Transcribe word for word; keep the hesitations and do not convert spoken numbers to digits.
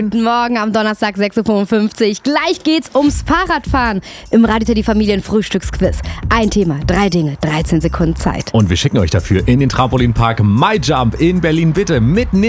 Guten Morgen am Donnerstag, sechs Uhr fünfundfünfzig. Gleich geht's ums Fahrradfahren im Radio Teddy Familien-Frühstücksquiz. Ein Thema, drei Dinge, dreizehn Sekunden Zeit. Und wir schicken euch dafür in den Trampolinpark MyJump in Berlin-Mitte mit